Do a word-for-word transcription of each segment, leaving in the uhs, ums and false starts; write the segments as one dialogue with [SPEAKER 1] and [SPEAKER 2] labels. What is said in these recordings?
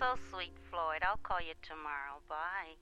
[SPEAKER 1] so sweet, Floyd. I'll call you tomorrow. Bye.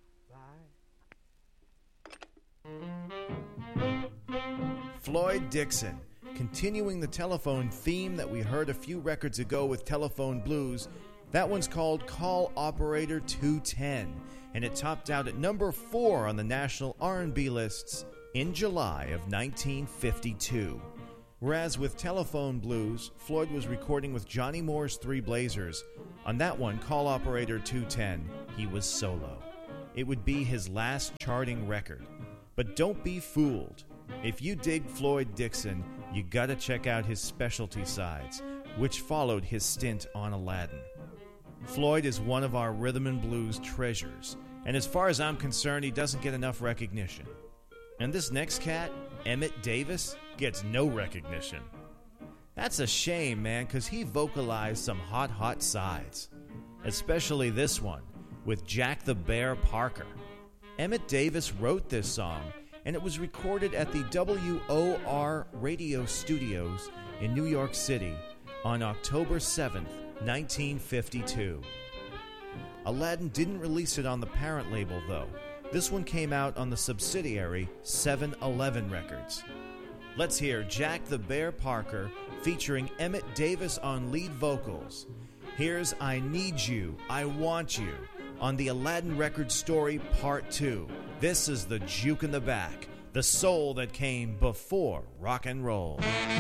[SPEAKER 2] Bye. Floyd Dixon, continuing the telephone theme that we heard a few records ago with Telephone Blues. That one's called Call Operator two ten, and it topped out at number four on the national R and B lists in July of nineteen fifty-two. Whereas with Telephone Blues, Floyd was recording with Johnny Moore's Three Blazers. On that one, Call Operator two ten, he was solo. It would be his last charting record. But don't be fooled. If you dig Floyd Dixon, you gotta check out his specialty sides, which followed his stint on Aladdin. Floyd is one of our rhythm and blues treasures, and as far as I'm concerned, he doesn't get enough recognition. And this next cat, Emmett Davis, gets no recognition. That's a shame, man, because he vocalized some hot, hot sides. Especially this one, with Jack the Bear Parker. Emmett Davis wrote this song, and it was recorded at the W O R radio studios in New York City on October seventh, nineteen fifty-two. Aladdin didn't release it on the parent label, though. This one came out on the subsidiary seven eleven Records. Let's hear Jack the Bear Parker featuring Emmett Davis on lead vocals. Here's I Need You, I Want You on the Aladdin Record Story Part two. This is the juke in the back, the soul that came before rock and roll.